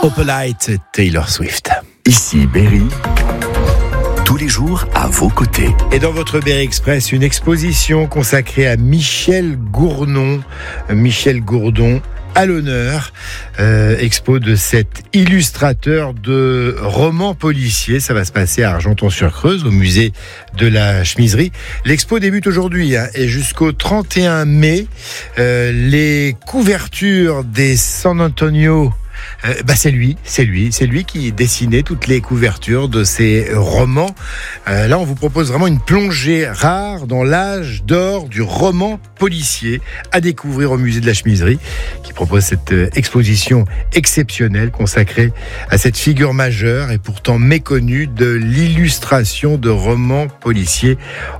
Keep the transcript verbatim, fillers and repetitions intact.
Opalite, Taylor Swift. Ici Berry, tous les jours à vos côtés. Et dans votre Berry Express, une exposition consacrée à Michel Gourdon. Michel Gourdon à l'honneur, euh, expo de cet illustrateur de romans policiers. Ça va se passer à Argenton-sur-Creuse, au musée de la Chemiserie. L'expo débute aujourd'hui hein, et jusqu'au trente et un mai. Euh, les couvertures des San Antonio, Euh, bah c'est lui, c'est lui, c'est lui qui dessinait toutes les couvertures de ces romans. Euh, là, on vous propose vraiment une plongée rare dans l'âge d'or du roman policier à découvrir au musée de la Chemiserie, qui propose cette euh, exposition exceptionnelle consacrée à cette figure majeure et pourtant méconnue de l'illustration de romans policiers.